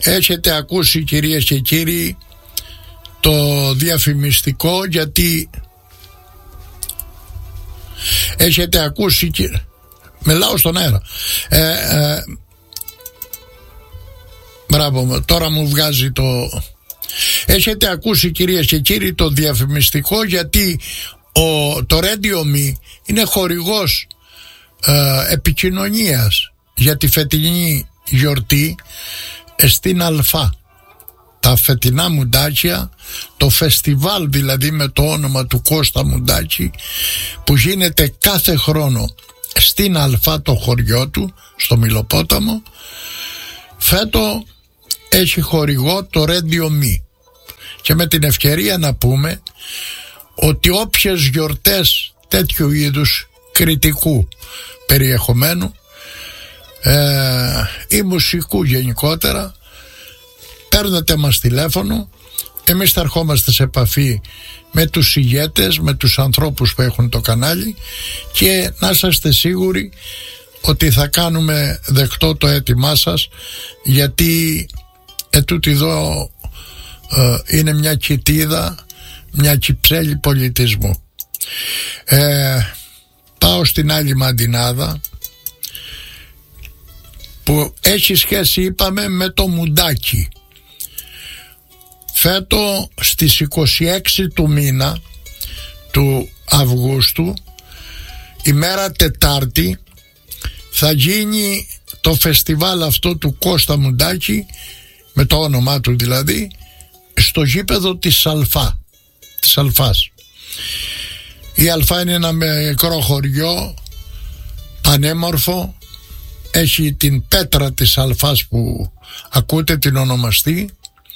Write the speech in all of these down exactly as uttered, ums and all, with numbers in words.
Έχετε ακούσει, κυρίες και κύριοι, το διαφημιστικό, γιατί έχετε ακούσει, μιλάω στον αέρα, ε, ε, μπράβο, τώρα μου βγάζει το... Έχετε ακούσει, κυρίες και κύριοι, το διαφημιστικό, γιατί ο, το Radio Me είναι χορηγός ε, επικοινωνίας για τη φετινή γιορτή στην Αλφά. Τα φετινά μουντάκια, το φεστιβάλ δηλαδή με το όνομα του Κώστα Μουντάκη, που γίνεται κάθε χρόνο στην Αλφά, το χωριό του, στο Μιλοπόταμο, φέτο έχει χορηγό το Radio Me. Και με την ευκαιρία να πούμε ότι όποιες γιορτές τέτοιου είδους κριτικού περιεχομένου ε, ή μουσικού γενικότερα, παίρνετε μας τηλέφωνο, εμείς θα ερχόμαστε σε επαφή με τους ηγέτες, με τους ανθρώπους που έχουν το κανάλι, και να είσαστε σίγουροι ότι θα κάνουμε δεκτό το αίτημά σας, γιατί ετούτη εδώ ε, είναι μια κοιτίδα, μια κυψέλη πολιτισμού. ε, Πάω στην άλλη μαντινάδα που έχει σχέση, είπαμε, με το μουντάκι. Φέτο στις είκοσι έξι του μήνα του Αυγούστου, ημέρα Τετάρτη, θα γίνει το φεστιβάλ αυτό του Κώστα Μουντάκη, με το όνομά του δηλαδή, στο γήπεδο της Αλφά, της Αλφάς. Η Αλφά είναι ένα μικρό χωριό, πανέμορφο, έχει την πέτρα της Αλφάς που ακούτε την ονομαστή,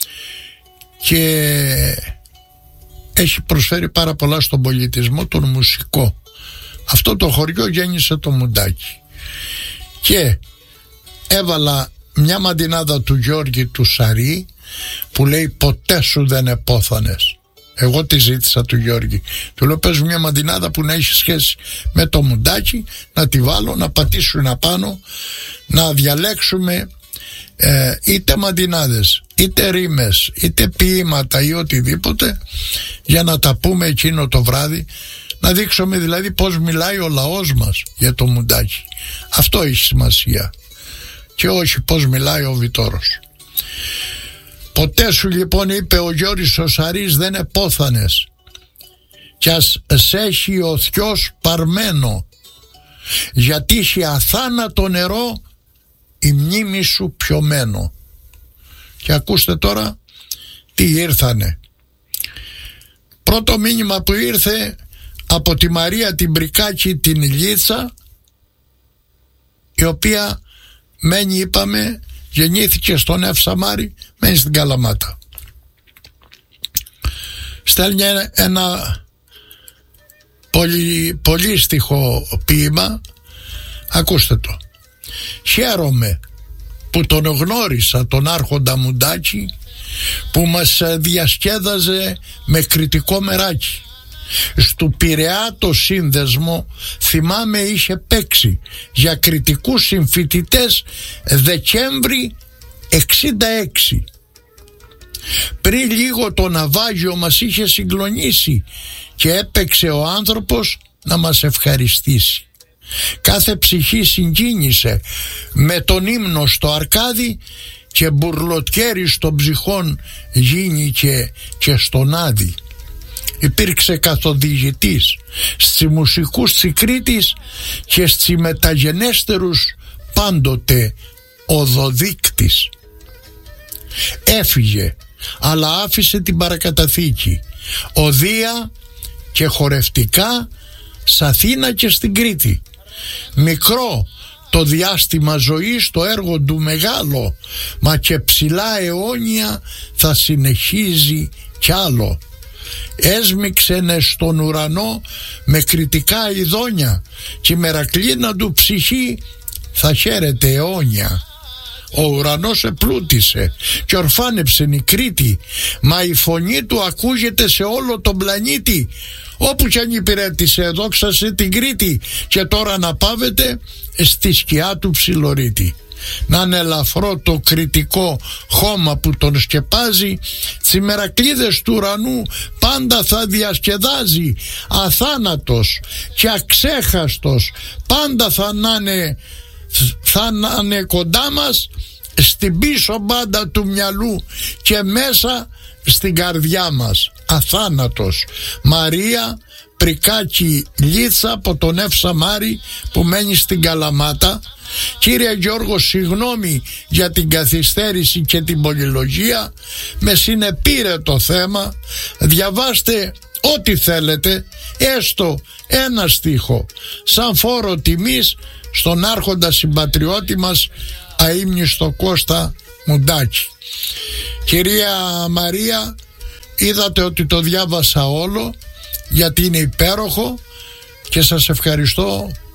και έχει προσφέρει πάρα πολλά στον πολιτισμό, τον μουσικό. Αυτό το χωριό γέννησε το Μουντάκι. Και έβαλα μια μαντινάδα του Γιώργη του Σαρή, που λέει «Ποτέ σου δεν επόθανες». Εγώ τη ζήτησα του Γιώργη, του λέω πες μια μαντινάδα που να έχει σχέση με το Μουντάκι, να τη βάλω, να πατήσουν απάνω, να διαλέξουμε ε, είτε μαντινάδες, είτε ρήμες, είτε ποίηματα ή οτιδήποτε, για να τα πούμε εκείνο το βράδυ, να δείξουμε δηλαδή πως μιλάει ο λαός μας για το Μουντάκι. Αυτό έχει σημασία, και όχι πως μιλάει ο Βιτόρος. «Ποτέ σου», λοιπόν, είπε ο Γιώργης ο Σαρής, «δεν επόθανες, κι ας σ' έχει ο θκιός παρμένο, γιατί έχει αθάνατο νερό η μνήμη σου πιωμένο». Και ακούστε τώρα τι ήρθανε. Πρώτο μήνυμα που ήρθε από τη Μαρία την Μπρικάκη την Λίτσα, η οποία μένει, είπαμε, γεννήθηκε στον Ευσαμάρη, μένει στην Καλαμάτα. Στέλνει ένα πολύ, πολύ στιχό ποίημα. Ακούστε το. «Χαίρομαι που τον γνώρισα τον άρχοντα Μουντάκη, που μας διασκέδαζε με κριτικό μεράκι. Στου Πειραιά το σύνδεσμο θυμάμαι είχε παίξει για κριτικούς συμφοιτητές Δεκέμβρη εξήντα έξι. Πριν λίγο το ναυάγιο μας είχε συγκλονίσει και έπαιξε ο άνθρωπος να μας ευχαριστήσει. Κάθε ψυχή συγκίνησε με τον ύμνο στο αρκάδι, και μπουρλοτιέρι των ψυχών γίνηκε και στον Άδη. Υπήρξε καθοδηγητής στις μουσικούς της Κρήτης και στις μεταγενέστερους πάντοτε οδοδείκτης. Έφυγε, αλλά άφησε την παρακαταθήκη, οδεία και χορευτικά σ' Αθήνα και στην Κρήτη. Μικρό το διάστημα ζωής, το έργο του μεγάλο, μα και ψηλά αιώνια θα συνεχίζει κι άλλο. Έσμιξενε στον ουρανό με κριτικά ειδόνια, και η μερακλίνα του ψυχή θα χαίρεται αιώνια. Ο ουρανός επλούτησε και ορφάνεψεν η Κρήτη, μα η φωνή του ακούγεται σε όλο τον πλανήτη. Όπου κι αν υπηρέτησε, δόξασε την Κρήτη, και τώρα να πάβεται στη σκιά του ψιλορίτη. να είναι ελαφρό το κριτικό χώμα που τον σκεπάζει, τις ημερακλίδες του ουρανού πάντα θα διασκεδάζει, αθάνατος και αξέχαστος πάντα θα να είναι, θα να είναι κοντά μας, στην πίσω μπάντα του μυαλού και μέσα στην καρδιά μας, αθάνατος. Μαρία Πρικάκη Λίτσα από τον Ευσαμάρη που μένει στην Καλαμάτα. Κύριε Γιώργο, συγγνώμη για την καθυστέρηση και την πολυλογία, με συνεπήρε το θέμα. Διαβάστε ό,τι θέλετε, έστω ένα στίχο, σαν φόρο τιμής στον άρχοντα συμπατριώτη μας αείμνηστο Κώστα Μουντάκη. Κυρία Μαρία, είδατε ότι το διάβασα όλο, γιατί είναι υπέροχο και σας ευχαριστώ